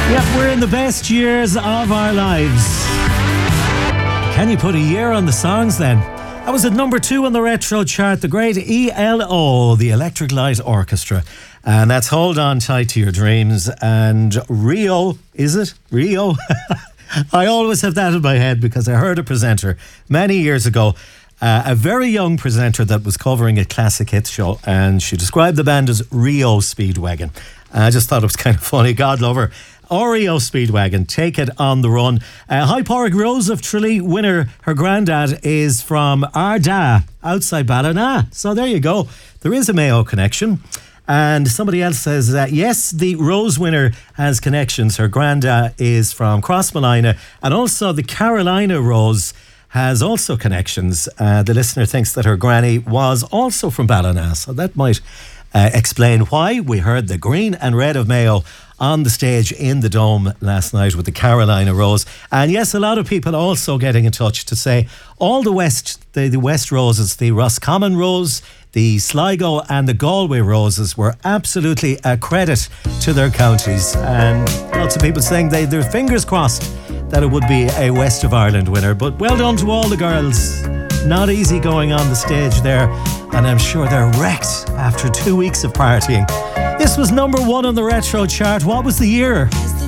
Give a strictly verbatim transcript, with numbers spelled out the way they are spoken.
Yep, we're in the best years of our lives. Can you put a year on the songs then? That was at number two on the retro chart, the great E L O, the Electric Light Orchestra. And that's Hold On Tight to Your Dreams. And Rio, is it? Rio? I always have that in my head because I heard a presenter many years ago, uh, a very young presenter that was covering a classic hits show, and she described the band as Rio Speedwagon. I just thought it was kind of funny. God love her. Oreo Speedwagon, take it on the run. Uh, High Porrick Rose of Tralee winner, her granddad is from Ardagh, outside Ballina. So there you go. There is a Mayo connection. And somebody else says that, yes, the Rose winner has connections. Her granddad is from Crossmolina. And also the Carolina Rose has also connections. Uh, the listener thinks that her granny was also from Ballina. So that might uh, explain why we heard the green and red of Mayo on the stage in the Dome last night with the Carolina Rose. And yes, a lot of people also getting in touch to say all the West, the, the West Roses, the Roscommon Rose, the Sligo and the Galway Roses were absolutely a credit to their counties. And lots of people saying they their fingers crossed that it would be a West of Ireland winner. But well done to all the girls. Not easy going on the stage there, and I'm sure they're wrecked after two weeks of partying. This was number one on the retro chart. What was the year?